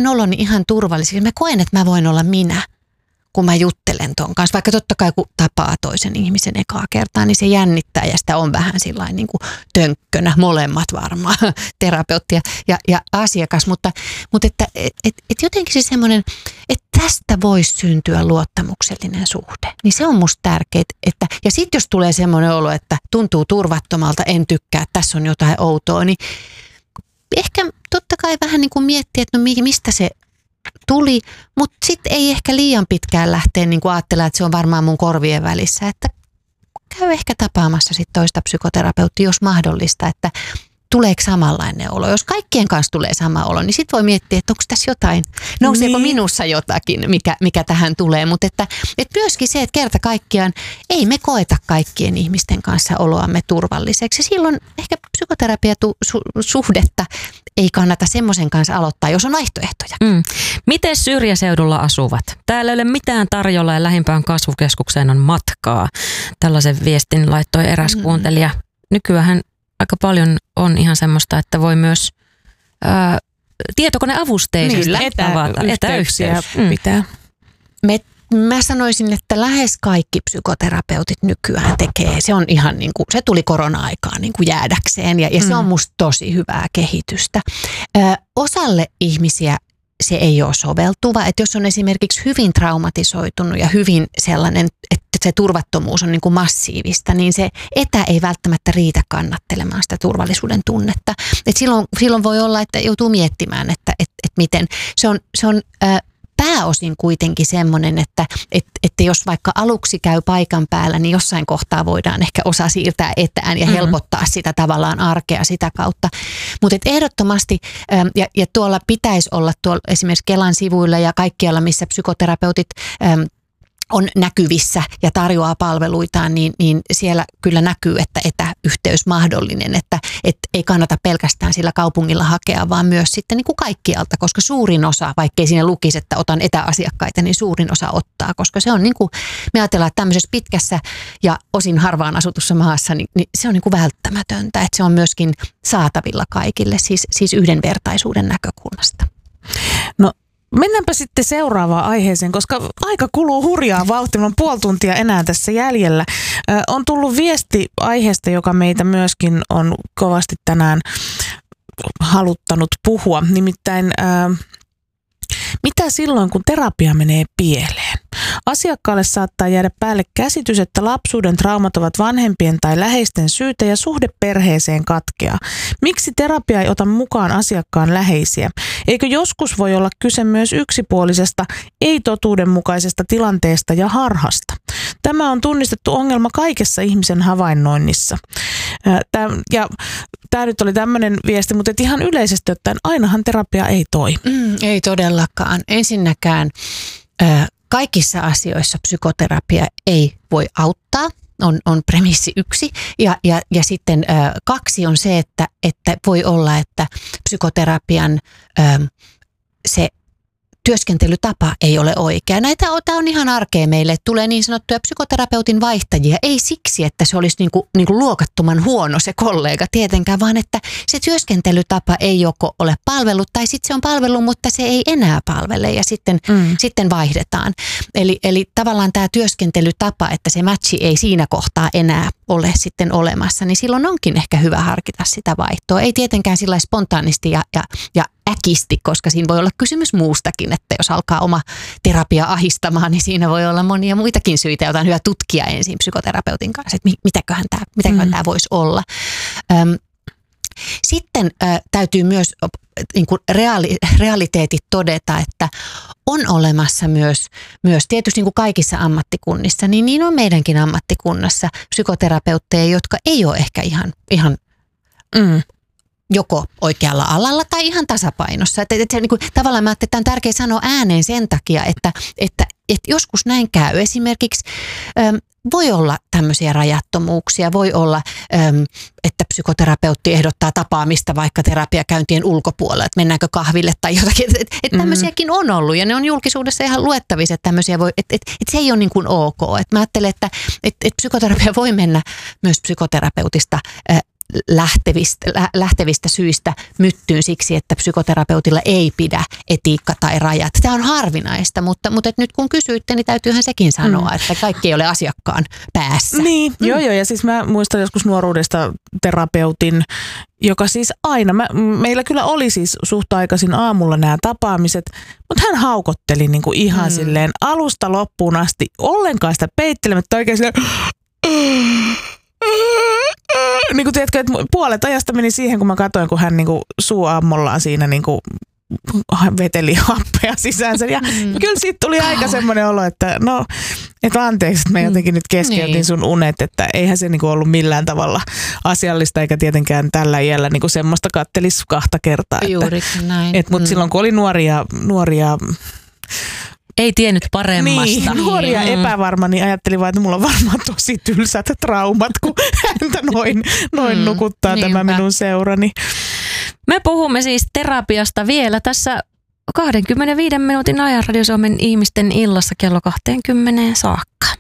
koen oloni ihan turvalliseksi. Mä koen, että mä voin olla minä, kun mä juttelen ton kanssa. Vaikka totta kai kun tapaa toisen ihmisen ekaa kertaa, niin se jännittää ja sitä on vähän sillain niin kuin tönkkönä, molemmat varmaan, terapeutti ja asiakas. Mutta että jotenkin se semmoinen, että tästä voisi syntyä luottamuksellinen suhde. Niin se on musta tärkeää. Ja sitten jos tulee semmoinen olo, että tuntuu turvattomalta, en tykkää, tässä on jotain outoa, niin ehkä totta kai vähän niin kuin miettiä, että no mistä se tuli, mutta sitten ei ehkä liian pitkään lähteä niin kuin ajattelemaan, että se on varmaan mun korvien välissä, että käy ehkä tapaamassa sitten toista psykoterapeuttia, jos mahdollista, että tuleeko samanlainen olo. Jos kaikkien kanssa tulee sama olo, niin sitten voi miettiä, että onko tässä jotain, nouseeko minussa jotakin, mikä tähän tulee. Mutta että myöskin se, että kerta kaikkiaan ei me koeta kaikkien ihmisten kanssa oloamme turvalliseksi. Ja silloin ehkä psykoterapiasuhdetta ei kannata semmoisen kanssa aloittaa, jos on vaihtoehtoja. Miten syrjäseudulla asuvat? Täällä ei ole mitään tarjolla ja lähimpään kasvukeskukseen on matkaa. Tällaisen viestin laittoi eräs kuuntelija. Nykyään aika paljon on ihan semmoista, että voi myös tietokoneavusteisesti avata etäyhteys. Pitää. Mä sanoisin, että lähes kaikki psykoterapeutit nykyään tekee. Se on ihan niin kuin, se tuli korona-aikaan niin kuin jäädäkseen ja se on musta tosi hyvää kehitystä. Osalle ihmisiä se ei ole soveltuva, että jos on esimerkiksi hyvin traumatisoitunut ja hyvin sellainen, että se turvattomuus on niin kuin massiivista, niin se etä ei välttämättä riitä kannattelemaan sitä turvallisuuden tunnetta. Et silloin voi olla, että joutuu miettimään, että miten. Se on pääosin kuitenkin semmoinen, että jos vaikka aluksi käy paikan päällä, niin jossain kohtaa voidaan ehkä osa siirtää etään ja helpottaa sitä tavallaan arkea sitä kautta. Mutta ehdottomasti, ja tuolla pitäisi olla tuolla esimerkiksi Kelan sivuilla ja kaikkialla, missä psykoterapeutit on näkyvissä ja tarjoaa palveluitaan, niin siellä kyllä näkyy, että etäyhteys mahdollinen, että ei kannata pelkästään sillä kaupungilla hakea, vaan myös sitten niin kuin kaikkialta, koska suurin osa, vaikkei siinä lukisi, että otan etäasiakkaita, niin suurin osa ottaa, koska se on niin kuin, me ajatellaan, että tämmöisessä pitkässä ja osin harvaan asutussa maassa, niin se on niin kuin välttämätöntä, että se on myöskin saatavilla kaikille, siis yhdenvertaisuuden näkökulmasta. No, mennäänpä sitten seuraavaan aiheeseen, koska aika kuluu hurjaa vauhtia. On puoli tuntia enää tässä jäljellä. On tullut viesti aiheesta, joka meitä myöskin on kovasti tänään haluttanut puhua. Nimittäin mitä silloin, kun terapia menee pieleen? Asiakkaalle saattaa jäädä päälle käsitys, että lapsuuden traumat ovat vanhempien tai läheisten syytä ja suhde perheeseen katkeaa. Miksi terapia ei ota mukaan asiakkaan läheisiä? Eikö joskus voi olla kyse myös yksipuolisesta, ei-totuudenmukaisesta tilanteesta ja harhasta? Tämä on tunnistettu ongelma kaikessa ihmisen havainnoinnissa. Tämä nyt oli tämmöinen viesti, mutta ihan yleisesti ottaen ainahan terapia ei toimi. Ei todellakaan. Ensinnäkään kaikissa asioissa psykoterapia ei voi auttaa, on premissi 1. Ja sitten 2 on se, että voi olla, että psykoterapian se työskentelytapa ei ole oikea. Tämä on ihan arkea meille, että tulee niin sanottuja psykoterapeutin vaihtajia. Ei siksi, että se olisi niin kuin luokattoman huono se kollega tietenkään, vaan että se työskentelytapa ei joko ole palvellut tai sitten se on palvelu, mutta se ei enää palvele ja sitten vaihdetaan. Eli tavallaan tämä työskentelytapa, että se matchi ei siinä kohtaa enää ole sitten olemassa, niin silloin onkin ehkä hyvä harkita sitä vaihtoa. Ei tietenkään sillä spontaanisti ja äkisti, koska siinä voi olla kysymys muustakin, että jos alkaa oma terapia ahistamaan, niin siinä voi olla monia muitakin syitä, joita on hyvä tutkia ensin psykoterapeutin kanssa, että mitäköhän tämä voisi olla. Sitten täytyy myös niin kuin realiteetit todeta, että on olemassa myös tietysti niin kuin kaikissa ammattikunnissa, niin on meidänkin ammattikunnassa psykoterapeutteja, jotka ei ole ehkä ihan joko oikealla alalla tai ihan tasapainossa. Että niin kuin, tavallaan mä ajattelin, että on tärkeää sanoa ääneen sen takia, että joskus näin käy. Esimerkiksi voi olla tämmöisiä rajattomuuksia, voi olla, että psykoterapeutti ehdottaa tapaamista vaikka terapiakäyntien ulkopuolella, että mennäänkö kahville tai jotakin. Että tämmöisiäkin on ollut ja ne on julkisuudessa ihan luettavissa, että tämmöisiä voi, että se ei ole niin kuin ok. Että mä ajattelen, että psykoterapia voi mennä myös psykoterapeutista lähtevistä syistä myttyyn siksi, että psykoterapeutilla ei pidä etiikka tai rajat. Tämä on harvinaista, mutta nyt kun kysyitte, niin täytyyhän sekin sanoa, että kaikki ei ole asiakkaan päässä. Niin, joo, ja siis mä muistan joskus nuoruudesta terapeutin, joka siis aina, meillä kyllä oli siis suht aikaisin aamulla nämä tapaamiset, mutta hän haukotteli niinku ihan silleen alusta loppuun asti, ollenkaan sitä peittelemättä oikein silleen, niin kuin tiedätkö, että puolet ajasta meni siihen, kun mä katsoin, kun hän niinku suuammollaan siinä niinku veteli happea sisäänsä. Ja kyllä siitä tuli aika semmoinen olo, että no, että anteeksi, että mä jotenkin nyt keskeytin sun unet, että eihän se niinku ollut millään tavalla asiallista, eikä tietenkään tällä iällä niinku semmoista kattelisi 2 kertaa. Juurikin näin. Mutta silloin, kun oli nuoria ei tiennyt paremmasta. Niin, nuoria epävarma, niin ajattelin vaan, että mulla on varmaan tosi tylsät traumat, kun häntä noin nukuttaa tämä minun seurani. Me puhumme siis terapiasta vielä tässä 25 minuutin ajan Radio Suomen ihmisten illassa kello 20 saakka.